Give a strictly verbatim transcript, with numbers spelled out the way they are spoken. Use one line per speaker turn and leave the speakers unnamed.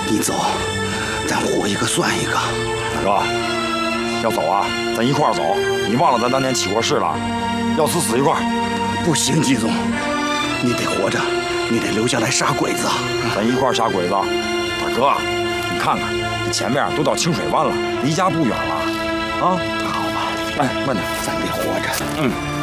你走，咱活一个算一个。
大哥，要走啊，咱一块儿走。你忘了咱当年起过誓了，要死死一块儿。
不行，季总，你得活着，你得留下来杀鬼子。
咱一块儿杀鬼子。大哥，你看看，这前面都到清水湾了，离家不远了。啊，
好吧，
哎，慢点，
咱得活着。
嗯。